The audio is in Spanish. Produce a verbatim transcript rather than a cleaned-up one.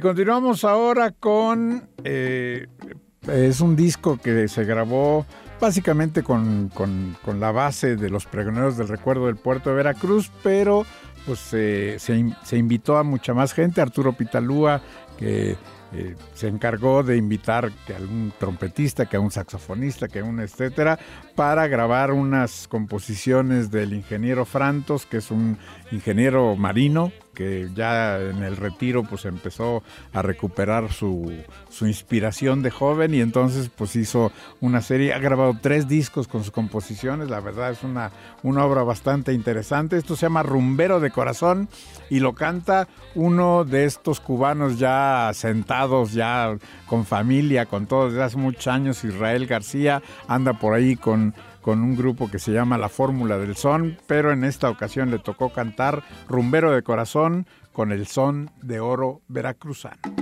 continuamos ahora con... Eh, es un disco que se grabó básicamente con, con, con la base de los Pregoneros del Recuerdo del Puerto de Veracruz, pero pues eh, se, se invitó a mucha más gente. Arturo Pitalúa, que eh, se encargó de invitar que a algún trompetista, que a un saxofonista, que a un etcétera, para grabar unas composiciones del ingeniero Frantos, que es un ingeniero marino, que ya en el retiro pues empezó a recuperar su, su inspiración de joven, y entonces pues hizo una serie, ha grabado tres discos con sus composiciones. La verdad es una, una obra bastante interesante. Esto se llama Rumbero de Corazón y lo canta uno de estos cubanos ya sentados, ya con familia, con todo desde hace muchos años. Israel García anda por ahí con con un grupo que se llama La Fórmula del Son, pero en esta ocasión le tocó cantar Rumbero de Corazón con el son de oro veracruzano.